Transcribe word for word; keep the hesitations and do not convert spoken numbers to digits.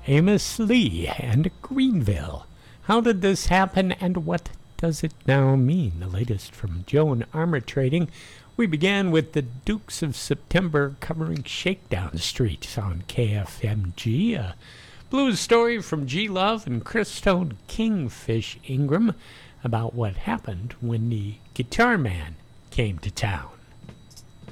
Amos Lee and Greenville. How did this happen and what does it now mean? The latest from Joe and Armor Trading. We began with the Dukes of September covering Shakedown Street on K F M G. A blues story from G. Love and Christone Kingfish Ingram about what happened when the Guitar Man came to town.